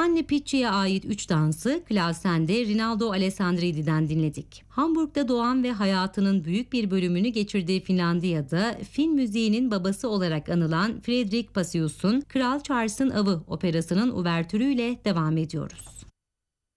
Giovanni Picci'ye ait 3 dansı Klausen'de Rinaldo Alessandridi'den dinledik. Hamburg'da doğan ve hayatının büyük bir bölümünü geçirdiği Finlandiya'da film müziğinin babası olarak anılan Frederick Pacius'un Kral Charles'ın Avı operasının uvertürüyle devam ediyoruz.